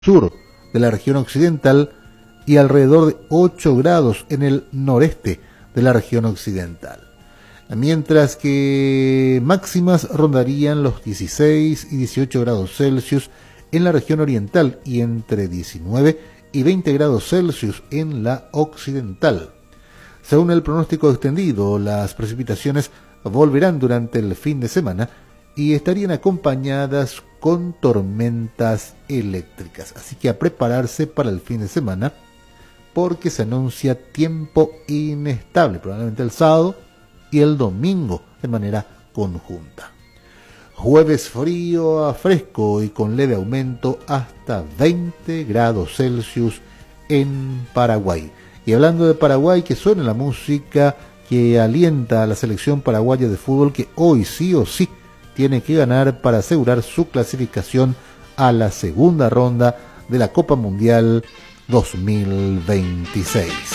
sur de la región occidental y alrededor de 8 grados en el noreste de la región occidental. Mientras que máximas rondarían los 16 y 18 grados Celsius en la región oriental y entre 19 y 20 grados Celsius en la occidental. Según el pronóstico extendido, las precipitaciones volverán durante el fin de semana y estarían acompañadas con tormentas eléctricas. Así que a prepararse para el fin de semana porque se anuncia tiempo inestable, probablemente el sábado y el domingo de manera conjunta. Jueves frío a fresco y con leve aumento hasta 20 grados Celsius en Paraguay. Y hablando de Paraguay, que suena la música que alienta a la selección paraguaya de fútbol, que hoy sí o sí tiene que ganar para asegurar su clasificación a la segunda ronda de la Copa Mundial 2026.